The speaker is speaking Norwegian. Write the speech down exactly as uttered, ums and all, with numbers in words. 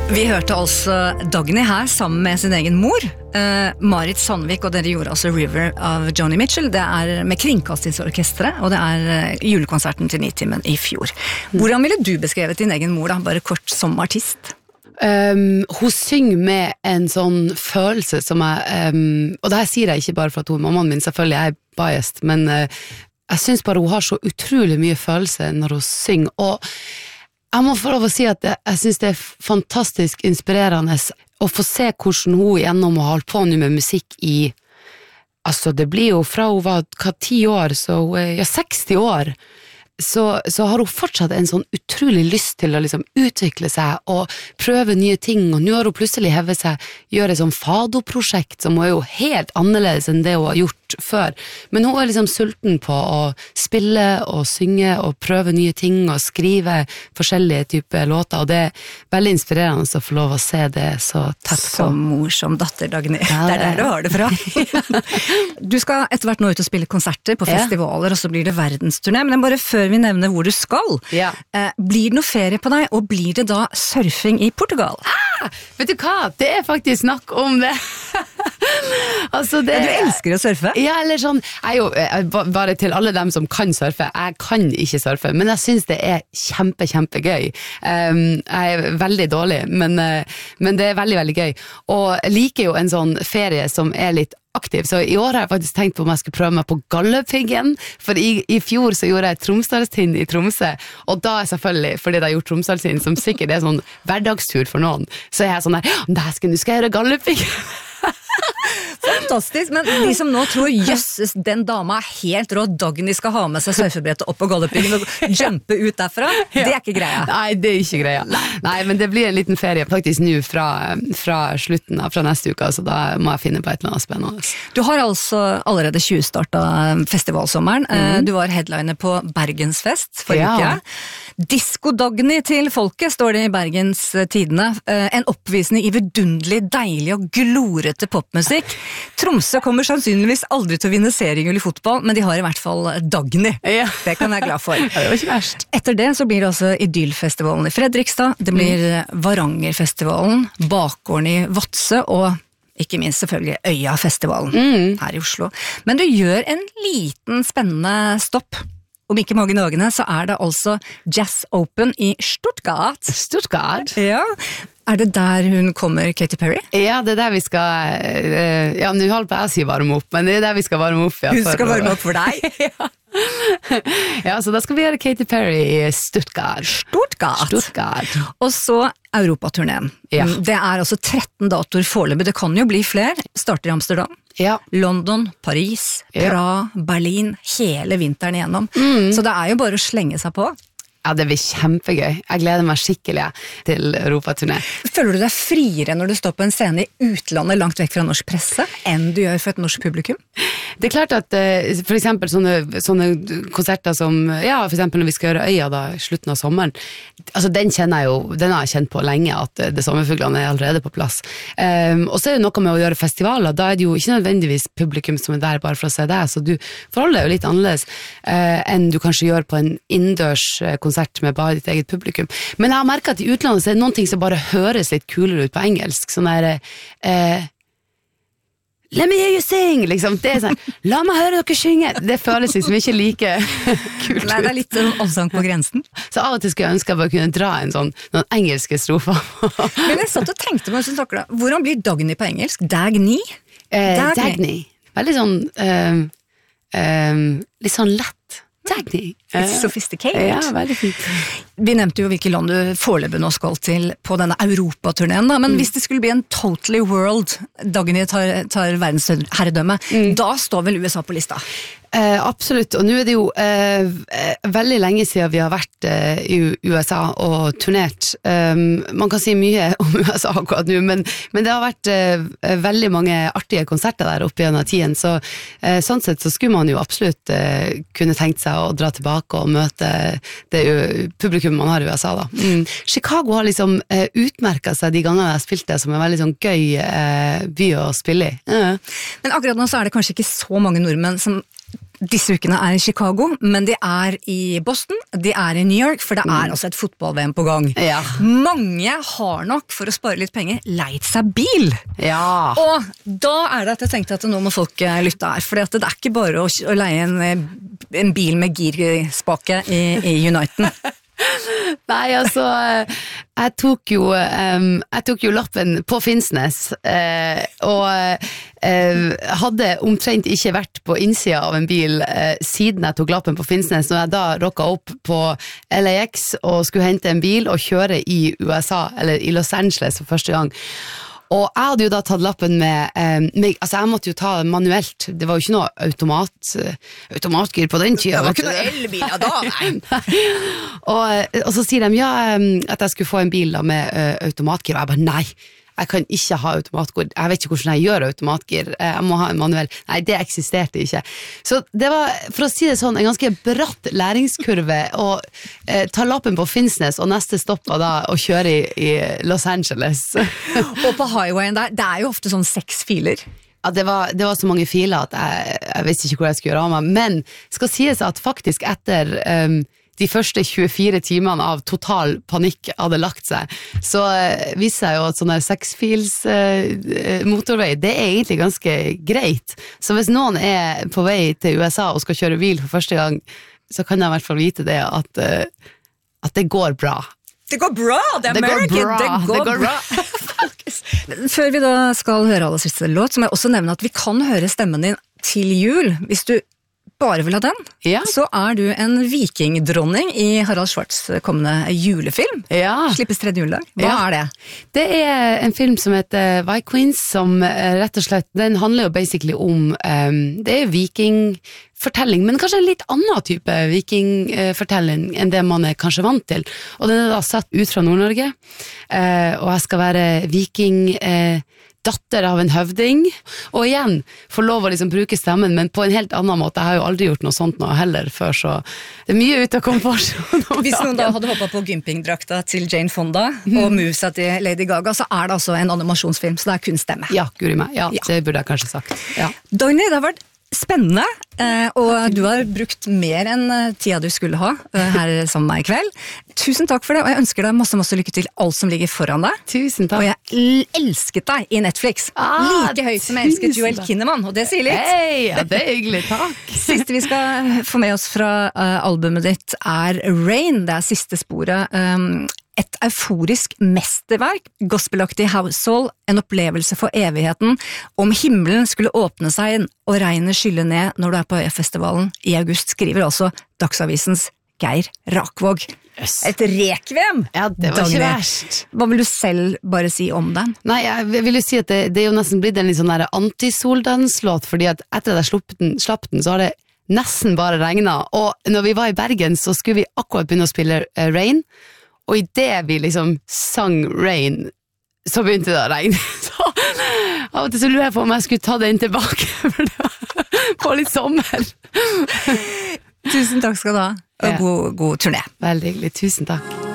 Vi hørte altså Dagny her sammen med sin egen mor, uh, Marit Sandvik, og dere gjorde altså River av Joni Mitchell. Det er med Kringkastingsorkestret, og det er uh, julekonserten til Nitimen i fjor. Hvordan ville du beskrevet din egen mor da, bare kort som artist? Um, hun synger med en sånn følelse som jeg, um, og det her sier jeg ikke bare for at hun, mammaen min selvfølgelig er biased, men uh, jeg synes bare hun har så utrolig mye følelse når hun synger, og jeg må få lov å si at jeg, jeg synes det er fantastisk inspirerende å få se hvordan hun gjennom å ha holdt på nå med musikk i, altså det blir jo fra hun var hva, ti år, så hun er ja, seksti år, så, så har hun fortsatt en sånn utrolig lyst til å liksom utvikle seg og prøve nye ting, og nå har hun plutselig hevet seg, gjør et sånn Fado-prosjekt som er jo helt annerledes enn det hun har gjort før, men hun er liksom sulten på å spille og synge og prøve nye ting og skrive forskjellige typer låter, og det er veldig inspirerende å få lov å se det så tett på. Som mor, som datter, Dagny. Ja, det er der du har det fra. Du skal etter hvert nå ut og spille konserter på festivaler, og så blir det verdensturné, men bare før vi nevner hvor du skal, ja. eh, blir det noe ferie på deg, og blir det da surfing i Portugal? Ah, vet du hva? Det er faktisk snakk om det. Altså det, ja, du elsker å surfe? Ja, eller sånn, jeg jo, bare til alle dem som kan surfe, jeg kan ikke surfe, men jeg synes det er kjempe, kjempegøy. Um, jeg er veldig dårlig, men, uh, men det er veldig, veldig gøy. Og jeg liker jo en sånn ferie som er litt aktiv, så i år har jeg faktisk tenkt på om jeg skulle prøve meg på Galdhøpiggen, for i, i fjor så gjorde jeg Tromsdalstind i Tromsø, og da er selvfølgelig, fordi jeg har gjort Tromsdalstind, som sikkert er sånn hverdagstur for noen, så er jeg sånn der, der skal, nå skal jeg gjøre Galdhøpiggen. Fantastisk, men de som nå tror jøsses, den dama er helt rå, Dagny skal ha med seg surfebrettet opp på Galdhøpiggen og jumpe ut derfra, ja. Det er ikke greia. Nei, det er ikke greia. Nei, men det blir en liten ferie faktisk nå fra, fra slutten av, fra neste uke, så da må jeg finne på et eller annet spennende. Du har altså allerede tjuvstartet festivalsommeren, mm. Du var headliner på Bergensfest forrige ja. uke. Disco-Dagny til folket, står det i Bergens Tidende, en oppvisning i vidunderlig, deilig og glorete popmusikk. Tromsø kommer sannsynligvis aldri til å vinne seriegull i fotball, men de har i hvert fall Dagny. Ja. Det kan jeg være glad for. Ja, det var ikke verst. Etter det så blir det altså Idyllfestivalen i Fredrikstad, det blir mm. Varangerfestivalen, Bakgården i Vadsø og ikke minst selvfølgelig Øyafestivalen mm. her i Oslo. Men du gjør en liten spennende stopp. Om ikke mange dagene så er det altså Jazz Open i Stuttgart. Stuttgart? Ja. Er det der hun kommer, Katy Perry? Ja, det er der vi skal, uh, ja, nå holder på jeg å si varme opp, men det er der vi skal varme opp. Ja, hun skal varme opp for deg? Ja. Ja, så da skal vi gjøre Katy Perry i Stuttgart. Stuttgart. Stuttgart. Og så Europaturneen. Ja. Det er altså tretten datoer foreløpig, det kan jo bli flere. Starter i Amsterdam. Ja. London, Paris, Praha, ja. Berlin, hele vinteren igjennom. Mm. Så det er jo bare å slenge seg på. Ja, det blir kjempegøy. Jeg gleder meg skikkelig til Europaturné. Føler du deg friere når du står på en scene i utlandet langt vekk fra norsk presse, enn du gjør for et norsk publikum? Det er klart at for eksempel sånne, sånne konserter som, ja, for eksempel når vi skal gjøre Øya da, i slutten av sommeren, altså den kjenner jeg jo, den har jeg kjent på lenge, at det sommerfuglene er allerede på plass. Um, og så er det noe med å gjøre festivaler, da er det jo ikke nødvendigvis publikum som er der bare for å se deg, så du forholder deg jo litt annerledes uh, enn du kanskje gjør på en innendørs konsert med bare ditt eget publikum. Men jeg har merket at i utlandet så er det noen ting som bare høres litt kulere ut på engelsk, sånn der eh, let me hear you sing, liksom. Det er sånn, la meg høre dere synge. Det føles liksom ikke like kult ut. Nei, det er litt sånn allsang på grensen. Så av og til skulle jeg ønske jeg bare kunne dra en sånn, noen engelske strofer. Men jeg satt og tenkte meg, så da, hvordan blir Dagny på engelsk? Dagny? Eh, Dagny. Veldig sånn, um, um, litt sånn lett. Dagny. It's sophisticated. Ja, veldig fint. Vi nevnte jo hvilke land du foreløpig nå skal til på denne Europaturneen, da, men mm. hvis det skulle bli en totally world, Dagny tar, tar verdensherredømme, mm. da står vel U S A på lista? Eh, absolutt, og nå er det jo eh, veldig lenge siden vi har vært eh, i U S A og turnert. Um, man kan si mye om U S A akkurat nå, men, men det har vært eh, veldig mange artige konserter der oppe gjennom tiden, så eh, sånn sett så skulle man jo absolutt eh, kunne tenkt seg å dra tilbake og møte det publikum man har i U S A da. Mm. Chicago har liksom eh, utmerket seg de gangene jeg har spilt det som en veldig sånn gøy eh, by å spille i. Ja. Men akkurat nå så er det kanskje ikke så mange nordmenn som disse ukene er i Chicago, men de er i Boston, de er i New York, for det er mm. altså et fotball-V M på gang. Ja. Mange har nok, for å spare litt penger, leid seg bil. Ja. Og da er det at jeg tenkte at nå må folk lytte her, for det er ikke bare å, å leie en, en bil med girspake i, i Uniten. Nei, altså, jeg tok jo, um, jeg tok jo lappen på Finnsnes, uh, og uh, hadde omtrent ikke vært på innsida av en bil uh, siden jeg tok lappen på Finnsnes, når jeg da rocka opp på L A X og skulle hente en bil og kjøre i U S A, eller i Los Angeles for første gang. Og jeg hadde jo da tatt lappen med, eh, med, altså jeg måtte jo ta manuelt, det var jo ikke noe automat, automatgir på den tida. Det var ikke noe elbiler da, nei. nei. Og, og så sier de, ja, at jeg skulle få en bil da med uh, automatgir, og jeg bare, nei, jeg kan ikke ha automatgir, jeg vet ikke hvordan jeg gjør automatgir, jeg må ha en manuell, nei, det eksisterte ikke. Så det var, for å si det sånn, en ganske bratt læringskurve å eh, ta lappen på Finnsnes, og neste stopp var da å kjøre i, i Los Angeles. Og på highwayen der, det er jo ofte sånn seks filer. Ja, det var, det var så mange filer at jeg, jeg visste ikke hvor jeg skulle gjøre av meg, men skal sies at faktisk etter um, de første tjuefire timene av total panikk hadde lagt seg, så uh, viser jeg jo at sånn der seksfils uh, motorvei, det er egentlig ganske greit. Så hvis noen er på vei til U S A og skal kjøre bil for første gang, så kan jeg i hvert fall vite det at, uh, at det går bra. Det går bra, det er det American, går bra. det går, det går bra. bra. Før vi da skal høre aller siste låt, så må jeg også nevne at vi kan høre stemmen din til jul, hvis du bare vil ha den, ja. Så er du en vikingdronning i Harald Schwartz kommende julefilm. Ja. Slippes tredje juledag. Hva ja. er det? Det er en film som heter Vikings, som rett og slett, den handler jo basically om, um, det er vikingfortelling, men kanskje en litt annen type vikingfortelling enn det man er kanskje vant til. Og den er da satt ut fra Nord-Norge, uh, og jeg skal være viking... Uh, datter av en høvding, og igjen får lov å liksom bruke stemmen, men på en helt annen måte. Jeg har jo aldri gjort noe sånt nå heller før, så det er mye ut av komfortsonen. Hvis noen da hadde hoppet på gympingdrakta til Jane Fonda mm. og musa til Lady Gaga, så er det altså en animasjonsfilm, så det er kun stemme. Ja, guri meg, ja, ja. Det burde jeg kanskje sagt. Ja. Dagny, det har vært spennende, og du har brukt mer enn tida du skulle ha her sammen med meg i kveld. Tusen takk for det, og jeg ønsker deg masse, masse lykke til alt som ligger foran deg. Tusen takk. Og jeg elsket deg i Netflix. Ah, like høyt som jeg elsket Joel Kinnaman, og det sier litt. Hei, ja, det er hyggelig, takk. Siste vi skal få med oss fra uh, albumet ditt er Rain, det er siste sporet. Um, Et euforisk mesterverk, gospelaktig household, en opplevelse for evigheten, om himmelen skulle åpne seg og regnet skylle ned når du er på Øyafestivalen i august, skriver altså Dagsavisens Geir Rakvåg. Yes. Et rekviem! Ja, det var ikke verst. Hva vil du selv bare si om den? Nei, jeg vil jo si at det, det er jo nesten blitt en litt sånn der anti-soldanslåt, fordi at etter at jeg slapp den, slapp den, så har det nesten bare regnet, og når vi var i Bergen, så skulle vi akkurat begynne å spille uh, Rain, og i det vi liksom sang Rain, så begynte det å regne. Så av og til så lurer jeg på om jeg skulle ta den tilbake, for det var litt sommer. Tusen takk skal du ha, og ja. god, god turné. Veldig hyggelig, tusen takk.